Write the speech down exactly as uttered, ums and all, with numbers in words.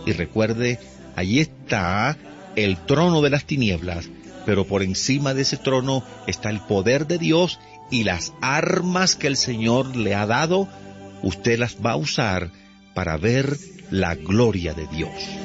Y recuerde, allí está el trono de las tinieblas, pero por encima de ese trono está el poder de Dios y las armas que el Señor le ha dado, usted las va a usar para ver la gloria de Dios.